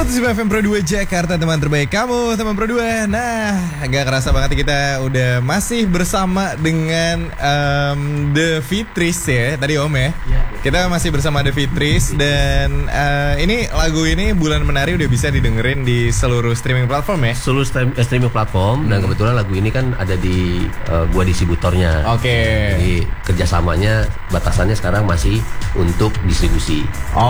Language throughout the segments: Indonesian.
105 FM Pro 2 Jakarta, teman terbaik kamu, teman Pro 2. Nah, gak kerasa banget kita udah masih bersama dengan The Fitris ya, tadi Om ya. Kita masih bersama The Fitris dan ini lagu ini Bulan Menari udah bisa didengerin di seluruh streaming platform ya. Seluruh streaming platform dan kebetulan lagu ini kan ada di gua distributornya. Oke. Jadi kerjasamanya batasannya sekarang masih untuk distribusi.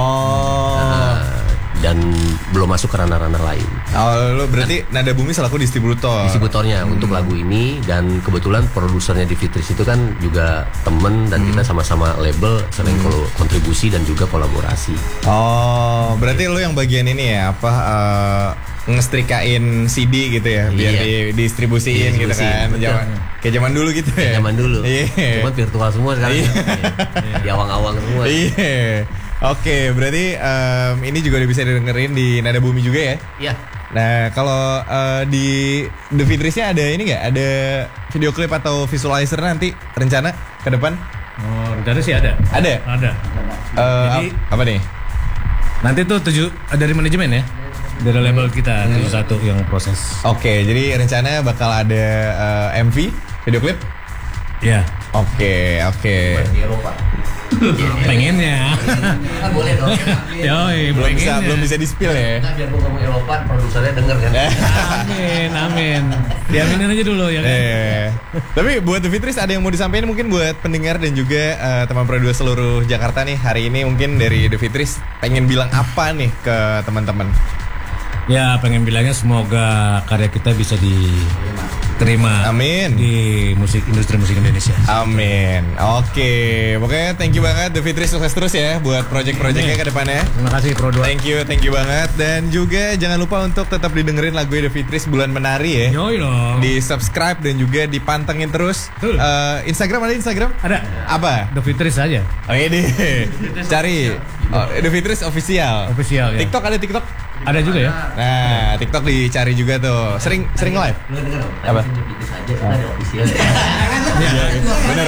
Dan belum masuk ke ranah-ranah lain. Oh, lo berarti Nada Bumi selaku distributornya untuk lagu ini, dan kebetulan produsernya di Fitris itu kan juga temen dan kita sama-sama label, sering kontribusi dan juga kolaborasi. Oh, berarti lo yang bagian ini ya, apa ngestrikain CD gitu ya, biar didistribusiin gitu kan. Kayak zaman dulu gitu ya. Zaman dulu. Cuman virtual semua sekarang. Di awang-awang semua. Iya. Oke, berarti ini juga udah bisa didengerin di Nada Bumi juga ya? Iya. Nah, kalau di The Fitrisnya ada ini nggak? Ada video klip atau visualizer nanti rencana ke depan? Oh, rencana sih ada. Ada? Ada. Jadi apa nih? Nanti tuh dari manajemen ya, dari label kita 71 yang proses. Oke, jadi rencana bakal ada MV, video klip? Iya. Oke. Di Eropa. Pengennya. Boleh dong. Yoi, belum bisa di-spill ya. Nah, biar gua ngomong Eropa, produsernya denger kan. Amin. Diaminin aja dulu ya kan. Tapi buat The Fitris ada yang mau disampaikan mungkin buat pendengar dan juga teman Pro 2 seluruh Jakarta nih. Hari ini mungkin dari The Fitris pengen bilang apa nih ke teman-teman? Ya, pengen bilangnya semoga karya kita bisa diterima. Amin. Di industri musik Indonesia. Amin. Oke, pokoknya thank you banget The Fitris, sukses terus ya buat project-projectnya ke depannya. Terima kasih Pro 2. Thank you banget. Dan juga jangan lupa untuk tetap didengerin lagu The Fitris Bulan Menari ya. Yoi dong. Di subscribe dan juga dipantengin terus. Instagram ada Instagram? Ada. Apa? The Fitris aja. Oh ini cari The Fitris official. Official ya. TikTok ada TikTok? Ada juga ya. Nah, TikTok dicari juga tuh. Sering live. Apa? Ada official. Benar.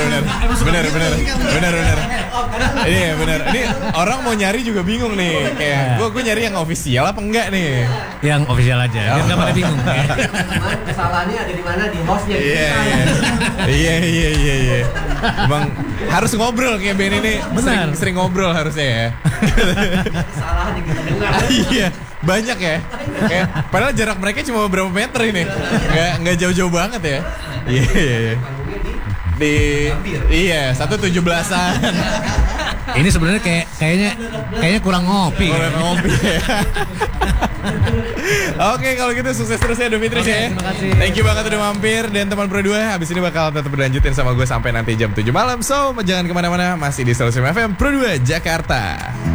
Iya benar. Ini orang mau nyari juga bingung nih. Kayak gue nyari yang official apa enggak nih? Yang official aja. Biar nggak pada bingung. Kesalahannya ada di mana, di hostnya. Iya. Bang harus ngobrol kayak Ben ini. Benar. Sering ngobrol harusnya ya. Kesalahan yang kita dengar. Iya. Banyak ya. Kayak padahal jarak mereka cuma beberapa meter ini. Enggak jauh-jauh banget ya. Iya. Iya, 117-an. Ini sebenarnya kayaknya kurang ngopi. Ya. Oke, kalau gitu sukses terus ya The Fitris ya. Terima kasih. Thank you banget udah mampir. Dan teman Pro 2, abis ini bakal tetap berlanjutin sama gue sampai nanti jam 7 malam. So, jangan kemana-mana, masih di 105 FM Pro 2 Jakarta.